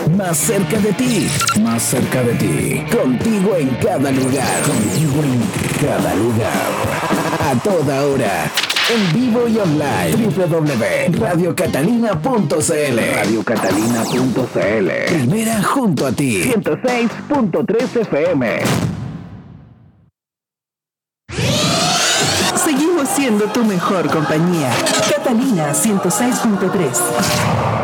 Más cerca de ti, más cerca de ti. Contigo en cada lugar, contigo en cada lugar. A toda hora. En vivo y online. www.radiocatalina.cl. Radiocatalina.cl. Primera junto a ti. 106.3 FM. Seguimos siendo tu mejor compañía. Catalina 106.3.